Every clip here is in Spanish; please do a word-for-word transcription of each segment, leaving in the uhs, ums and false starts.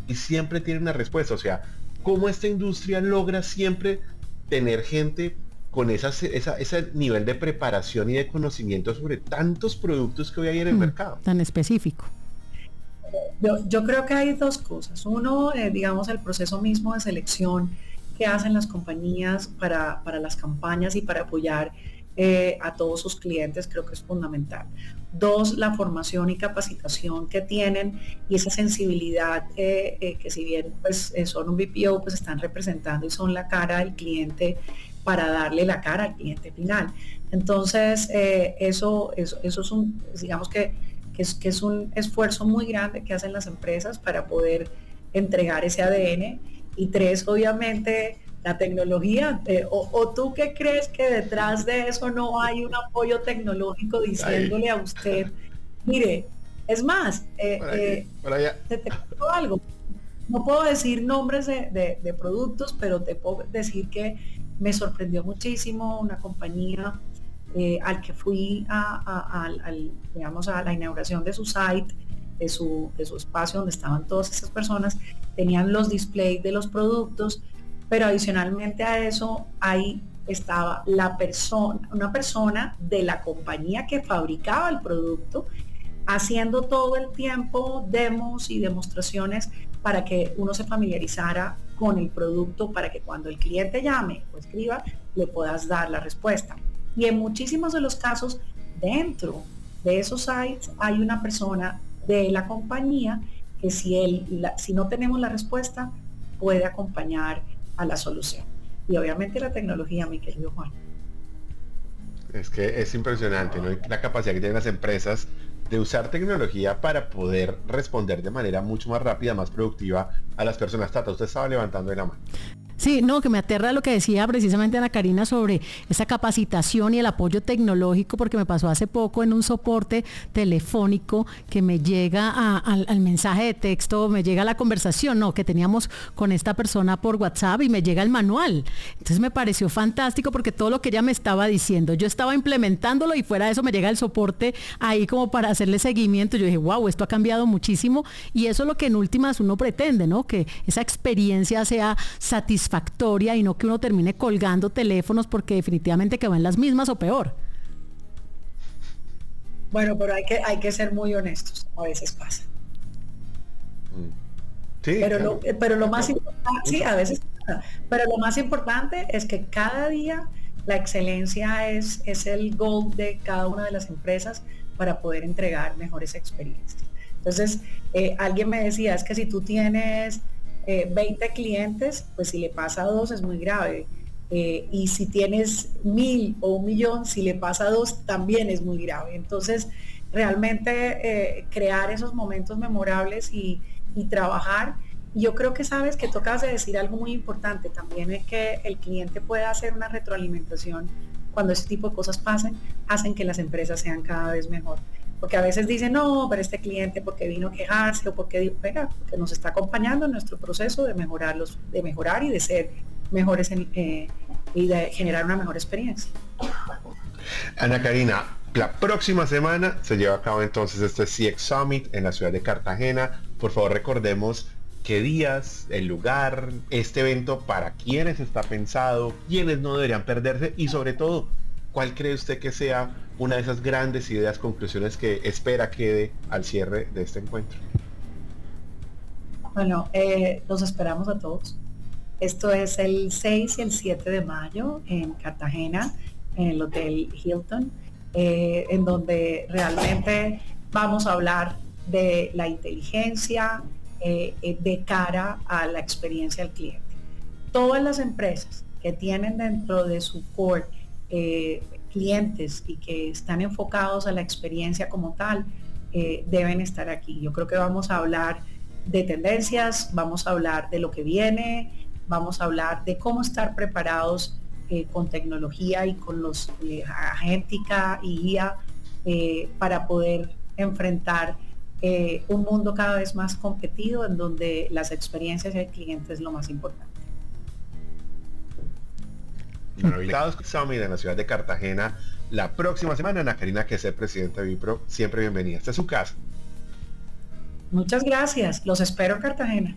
y siempre tiene una respuesta. O sea, cómo esta industria logra siempre tener gente con esas, esa, ese nivel de preparación y de conocimiento sobre tantos productos que hoy hay en el mm, mercado. Tan específico. Yo, yo creo que hay dos cosas. Uno, eh, digamos, el proceso mismo de selección que hacen las compañías para, para las campañas y para apoyar eh, a todos sus clientes, creo que es fundamental. Dos, la formación y capacitación que tienen y esa sensibilidad eh, eh, que si bien pues, eh, son un B P O, pues están representando y son la cara del cliente para darle la cara al cliente final. Entonces, eh, eso, eso, eso es un, digamos que Que es, que es un esfuerzo muy grande que hacen las empresas para poder entregar ese A D N. Y tres, obviamente, la tecnología. Eh, o, o tú qué crees que detrás de eso no hay un apoyo tecnológico diciéndole a usted, mire, es más, eh, Por aquí, eh, por allá. te, te cuento algo. No puedo decir nombres de, de, de productos, pero te puedo decir que me sorprendió muchísimo una compañía Eh, al que fui a, a, a, a, digamos, a la inauguración de su site, de su, de su espacio donde estaban todas esas personas, tenían los displays de los productos, pero adicionalmente a eso, ahí estaba la persona, una persona de la compañía que fabricaba el producto, haciendo todo el tiempo demos y demostraciones para que uno se familiarizara con el producto, para que cuando el cliente llame o escriba, le puedas dar la respuesta. Y en muchísimos de los casos, dentro de esos sites hay una persona de la compañía que si, él, la, si no tenemos la respuesta, puede acompañar a la solución. Y obviamente la tecnología, mi querido Juan. Es que es impresionante, ¿no? La capacidad que tienen las empresas de usar tecnología para poder responder de manera mucho más rápida, más productiva a las personas. Tata, usted estaba levantando de la mano. Sí, no, que me aterra lo que decía precisamente Ana Karina sobre esa capacitación y el apoyo tecnológico, porque me pasó hace poco en un soporte telefónico que me llega a, a, al mensaje de texto, me llega la conversación, no, que teníamos con esta persona por WhatsApp y me llega el manual. Entonces me pareció fantástico porque todo lo que ella me estaba diciendo, yo estaba implementándolo y fuera de eso me llega el soporte ahí como para hacerle seguimiento. Yo dije, wow, esto ha cambiado muchísimo y eso es lo que en últimas uno pretende, ¿no? Que esa experiencia sea satisfactoria y no que uno termine colgando teléfonos porque definitivamente quedó en las mismas o peor. Bueno, pero hay que, hay que ser muy honestos, a veces pasa. Sí, pero, claro. lo, pero lo más importante, sí, a veces pasa, pero lo más importante es que cada día la excelencia es, es el goal de cada una de las empresas para poder entregar mejores experiencias. Entonces, eh, alguien me decía, es que si tú tienes Eh, veinte clientes, pues si le pasa a dos es muy grave. Eh, y si tienes mil o un millón, si le pasa a dos también es muy grave. Entonces, realmente eh, crear esos momentos memorables y, y trabajar. Yo creo que sabes que tocas de decir algo muy importante también, es que el cliente pueda hacer una retroalimentación cuando ese tipo de cosas pasen, hacen que las empresas sean cada vez mejor. Porque a veces dicen, no, pero este cliente porque vino a quejarse o porque, venga, porque nos está acompañando en nuestro proceso de mejorar, los, de mejorar y de ser mejores en, eh, y de generar una mejor experiencia. Ana Karina, la próxima semana se lleva a cabo entonces este C X Summit en la ciudad de Cartagena. Por favor, recordemos qué días, el lugar, este evento, para quiénes está pensado, quiénes no deberían perderse y sobre todo, ¿cuál cree usted que sea una de esas grandes ideas, conclusiones que espera quede al cierre de este encuentro? Bueno, eh, los esperamos a todos. Esto es el seis y el siete de mayo en Cartagena, en el Hotel Hilton, eh, en donde realmente vamos a hablar de la inteligencia eh, de cara a la experiencia del cliente. Todas las empresas que tienen dentro de su core eh, clientes y que están enfocados a la experiencia como tal, eh, deben estar aquí. Yo creo que vamos a hablar de tendencias, vamos a hablar de lo que viene, vamos a hablar de cómo estar preparados eh, con tecnología y con los eh, agéntica y I A eh, para poder enfrentar eh, un mundo cada vez más competido en donde las experiencias del cliente es lo más importante. Invitados Summit en la ciudad de Cartagena la próxima semana. Ana Karina, que es el presidente de Vipro, siempre bienvenida. Esta es su casa. Muchas gracias, los espero en Cartagena.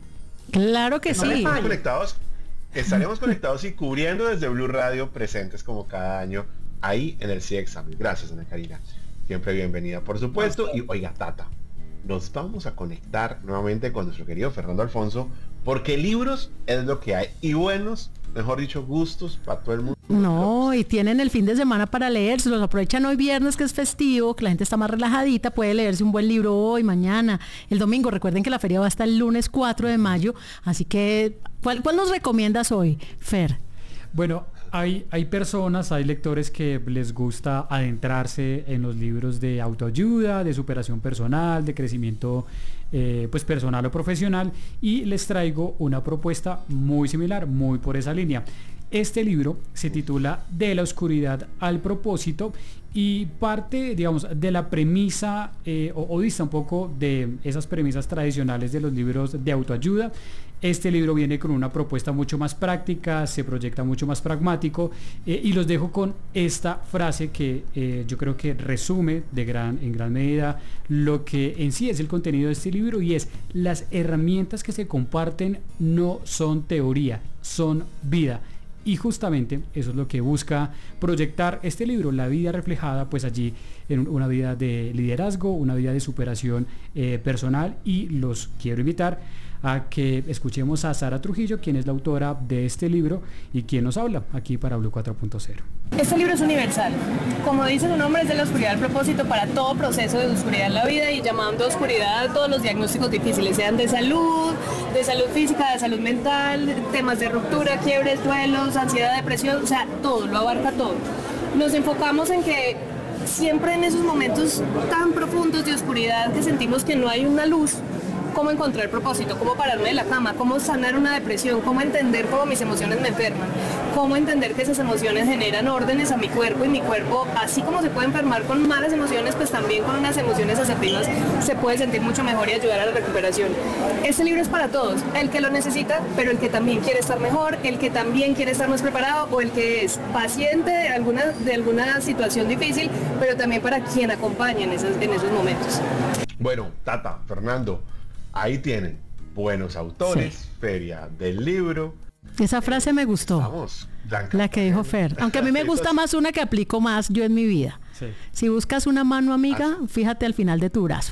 Claro que estaremos sí. Conectados, estaremos conectados y cubriendo desde Blue Radio, presentes como cada año ahí en el C I E X Summit. Gracias, Ana Karina. Siempre bienvenida, por supuesto. Y oiga, Tata, nos vamos a conectar nuevamente con nuestro querido Fernando Alfonso, porque libros es lo que hay. Y buenos, mejor dicho, gustos para todo el mundo. No, y tienen el fin de semana para leer, se los aprovechan hoy viernes que es festivo, que la gente está más relajadita, puede leerse un buen libro hoy, mañana, el domingo. Recuerden que la feria va hasta el lunes cuatro de mayo, así que, ¿cuál, cuál nos recomiendas hoy, Fer? Bueno, hay, hay personas, hay lectores que les gusta adentrarse en los libros de autoayuda, de superación personal, de crecimiento eh, pues personal o profesional, y les traigo una propuesta muy similar, muy por esa línea. Este libro se titula De la oscuridad al propósito y parte, digamos, de la premisa eh, o, o dista un poco de esas premisas tradicionales de los libros de autoayuda. Este libro viene con una propuesta mucho más práctica, se proyecta mucho más pragmático eh, y los dejo con esta frase que eh, yo creo que resume de gran, en gran medida lo que en sí es el contenido de este libro, y es: las herramientas que se comparten no son teoría, son vida. Y justamente eso es lo que busca proyectar este libro, la vida reflejada pues allí en una vida de liderazgo, una vida de superación eh, personal. Y los quiero invitar a que escuchemos a Sara Trujillo, quien es la autora de este libro y quien nos habla aquí para Blue cuatro punto cero. Este libro es universal. Como dice su nombre, es de la oscuridad al propósito para todo proceso de oscuridad en la vida, y llamando oscuridad a todos los diagnósticos difíciles, sean de salud, de salud física, de salud mental, temas de ruptura, quiebres, duelos, ansiedad, depresión, o sea, todo, lo abarca todo. Nos enfocamos en que siempre en esos momentos tan profundos de oscuridad que sentimos que no hay una luz, cómo encontrar propósito, cómo pararme de la cama, cómo sanar una depresión, cómo entender cómo mis emociones me enferman, cómo entender que esas emociones generan órdenes a mi cuerpo, y mi cuerpo, así como se puede enfermar con malas emociones, pues también con unas emociones asertivas se puede sentir mucho mejor y ayudar a la recuperación. Este libro es para todos, el que lo necesita, pero el que también quiere estar mejor, el que también quiere estar más preparado, o el que es paciente de alguna, de alguna situación difícil, pero también para quien acompaña en esos, en esos momentos. Bueno, Tata, Fernando, ahí tienen buenos autores, sí. Feria del libro. Esa frase me gustó. Vamos, la que dijo Fer. Aunque a mí me gusta más una que aplico más yo en mi vida. Sí. Si buscas una mano amiga, fíjate al final de tu brazo.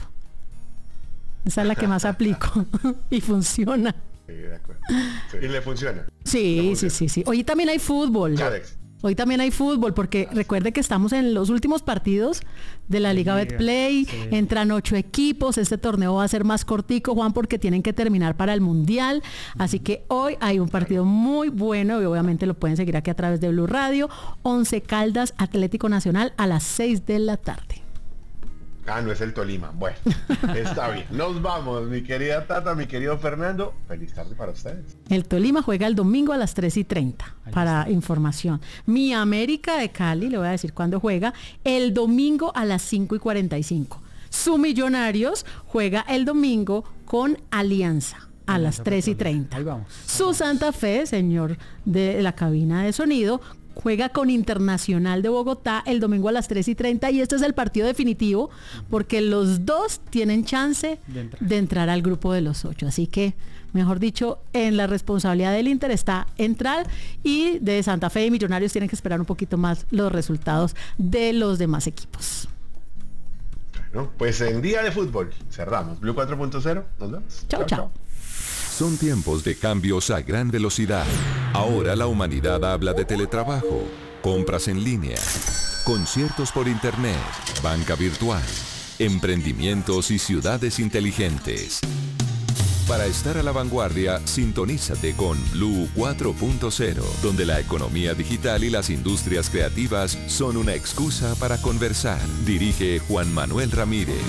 Esa es la que más aplico y funciona. Sí, de acuerdo. Sí. ¿Y le funciona? Sí, le funciona. sí, sí, sí. Hoy también hay fútbol. Chadex. Hoy también hay fútbol, porque recuerde que estamos en los últimos partidos de la Liga Betplay, sí. Entran ocho equipos, este torneo va a ser más cortico, Juan, porque tienen que terminar para el Mundial, así que hoy hay un partido muy bueno y obviamente lo pueden seguir aquí a través de Blue Radio. Once Caldas, Atlético Nacional a las seis de la tarde. Ah, no es el Tolima. Bueno, está bien. Nos vamos, mi querida Tata, mi querido Fernando. Feliz tarde para ustedes. El Tolima juega el domingo a las tres y treinta, para está. información. Mi América de Cali, le voy a decir cuándo juega, el domingo a las cinco y cuarenta y cinco. Su Millonarios juega el domingo con Alianza a Alianza las tres y treinta. Ahí vamos. Su Santa Fe, señor de la cabina de sonido, juega con Internacional de Bogotá el domingo a las tres y treinta, y este es el partido definitivo porque los dos tienen chance de entrar, de entrar al grupo de los ocho. Así que, mejor dicho, en la responsabilidad del Inter está entrar, y de Santa Fe y Millonarios tienen que esperar un poquito más los resultados de los demás equipos. Bueno, pues en día de fútbol cerramos. Blue cuatro punto cero, nos vemos. Chao, chao. chao. Son tiempos de cambios a gran velocidad. Ahora la humanidad habla de teletrabajo, compras en línea, conciertos por internet, banca virtual, emprendimientos y ciudades inteligentes. Para estar a la vanguardia, sintonízate con Blue cuatro punto cero, donde la economía digital y las industrias creativas son una excusa para conversar. Dirige Juan Manuel Ramírez.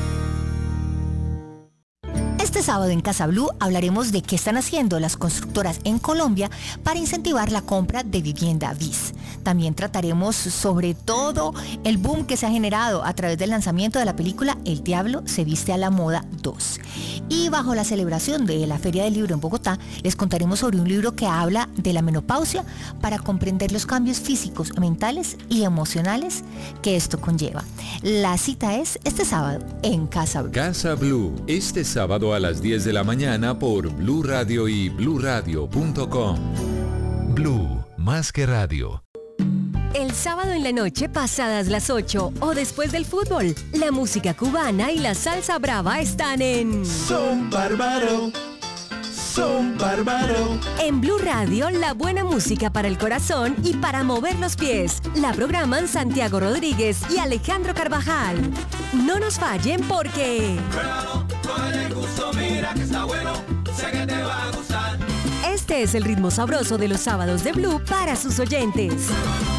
Este sábado en Casa Blue hablaremos de qué están haciendo las constructoras en Colombia para incentivar la compra de vivienda bis. También trataremos sobre todo el boom que se ha generado a través del lanzamiento de la película El Diablo se viste a la moda dos. Y bajo la celebración de la Feria del Libro en Bogotá, les contaremos sobre un libro que habla de la menopausia para comprender los cambios físicos, mentales y emocionales que esto conlleva. La cita es este sábado en Casa Blue. Casa Blue, este sábado a las las diez de la mañana por Blue Radio y blue radio punto com. Blue, más que radio. El sábado en la noche pasadas las ocho o después del fútbol, la música cubana y la salsa brava están en Son Bárbaro, Son Bárbaro. En Blue Radio, la buena música para el corazón y para mover los pies. La programan Santiago Rodríguez y Alejandro Carvajal. No nos fallen porque... Este es el ritmo sabroso de los sábados de Blue para sus oyentes.